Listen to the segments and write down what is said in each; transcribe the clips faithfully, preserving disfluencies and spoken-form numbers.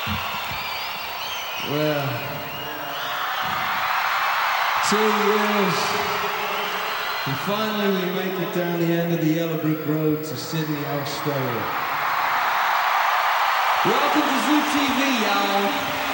Well, two years, and finally we make it down the end of the Yellow Brick Road to Sydney, Australia. Welcome to Zoo T V, y'all.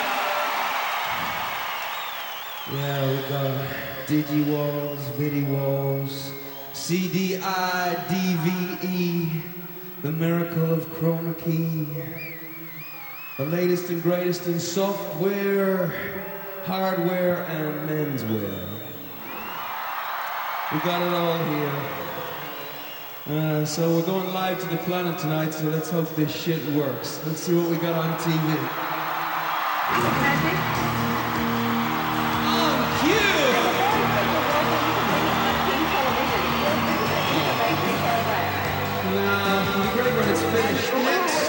Yeah, we got digi-walls, vidi-walls, C D I, D V E, the miracle of chroma key, the latest and greatest in software, hardware, and menswear. We got it all here. Uh, so we're going live to the planet tonight, so let's hope this shit works. Let's see what we got on T V. On cue! Nah, it'll be great when it's finished. Next!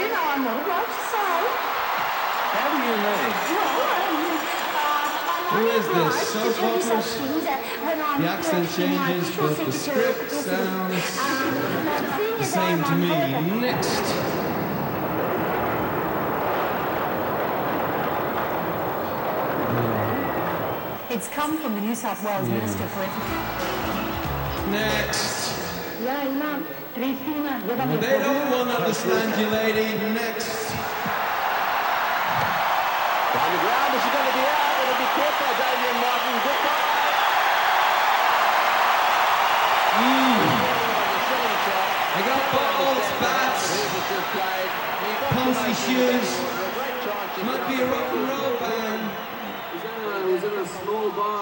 How do you know? Who is this? Soap operas? The accent changes, but the script sounds the same to me. Next! It's come from the New South Wales Yeah. Minister for Education. Next! Well, They don't want to understand you, lady. Next! On the ground, is she going to be out? It'll be caught by Damian Martin. Goodbye. Mm. I got balls, bats, fancy shoes. Might be a rock and roll band. It was in a small bar.